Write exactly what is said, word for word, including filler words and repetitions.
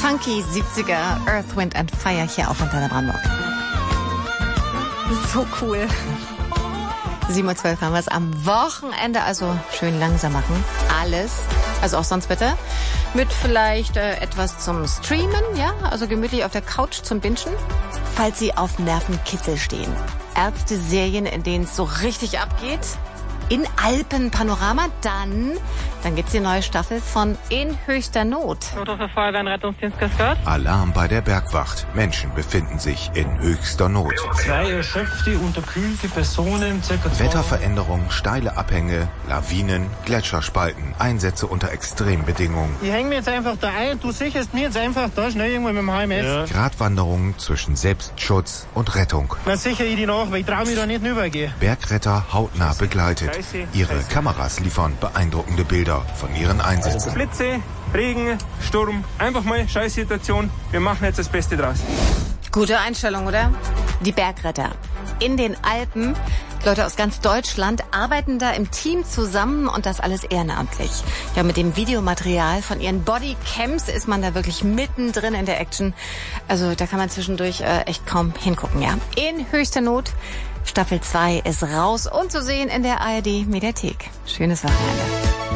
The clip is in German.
Funky siebziger Earth, Wind and Fire hier auf Antenne Brandenburg. So cool. sieben Uhr zwölf haben wir es am Wochenende, also schön langsam machen. Alles, also auch sonst bitte. Mit vielleicht äh, etwas zum Streamen, ja, also gemütlich auf der Couch zum Bingen. Falls Sie auf Nervenkitzel stehen. Ärzte-Serien, in denen es so richtig abgeht. In Alpenpanorama, dann, dann gibt's die neue Staffel von In höchster Not. Notruf Feuerwehr und Rettungsdienst Kaskad. Alarm bei der Bergwacht. Menschen befinden sich in höchster Not. Zwei erschöpfte, unterkühlte Personen, circa zwei... Wetterveränderung, steile Abhänge, Lawinen, Gletscherspalten, Einsätze unter Extrembedingungen. Ich hänge mir jetzt einfach da ein, du sicherst mir jetzt einfach da schnell irgendwo mit dem H M S. Ja. Gratwanderungen zwischen Selbstschutz und Rettung. Na sicher ich die nach, weil ich trau mich da nicht rübergehen. Bergretter hautnah begleitet. Ihre Kameras liefern beeindruckende Bilder von ihren Einsätzen. Blitze, Regen, Sturm, einfach mal Scheißsituation. Wir machen jetzt das Beste draus. Gute Einstellung, oder? Die Bergretter in den Alpen. Leute aus ganz Deutschland arbeiten da im Team zusammen und das alles ehrenamtlich. Ja, mit dem Videomaterial von ihren Bodycams ist man da wirklich mittendrin in der Action. Also da kann man zwischendurch äh, echt kaum hingucken, ja. In höchster Not. Staffel zwei ist raus und zu sehen in der A R D Mediathek. Schönes Wochenende.